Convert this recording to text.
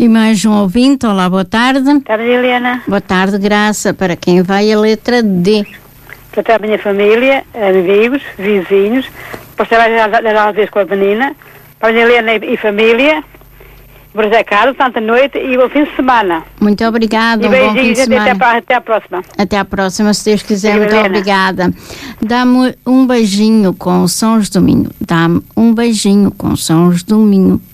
E mais um ouvinte, olá, boa tarde. Boa tarde, Helena. Boa tarde, Graça. Para quem vai a letra D? Para toda a minha família, amigos, vizinhos, para trabalhar às vezes com a menina, para a Helena e família, para José Carlos, Santa Noite e bom fim de semana. Muito obrigada, E um bom fim de beijinhos semana. até a próxima. Até a próxima, se Deus quiser. Muito Helena. obrigada. Dá-me um beijinho com São João. Dá-me um beijinho com São João.